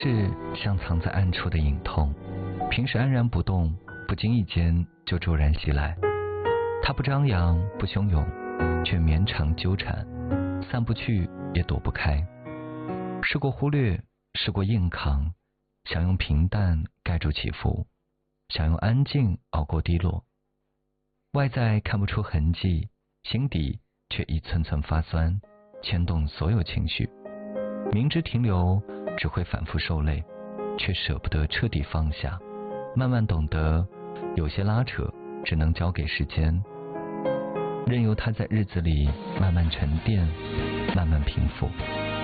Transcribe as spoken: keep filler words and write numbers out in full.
是像藏在暗处的隐痛，平时安然不动，不经意间就骤然袭来。它不张扬，不汹涌，却绵长纠缠，散不去也躲不开。试过忽略，试过硬扛，想用平淡盖住起伏，想用安静熬过低落。外在看不出痕迹，心底却一寸寸发酸，牵动所有情绪。明知停留只会反复受累，却舍不得彻底放下。慢慢懂得，有些拉扯只能交给时间，任由它在日子里慢慢沉淀，慢慢平复。